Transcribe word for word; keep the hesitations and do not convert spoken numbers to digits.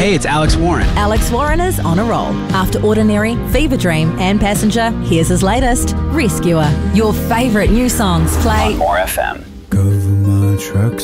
Hey, it's Alex Warren. Alex Warren is on a roll. After Ordinary, Fever Dream and Passenger, here's his latest, Rescuer. Your favourite new songs play on More F M. Cover my tracks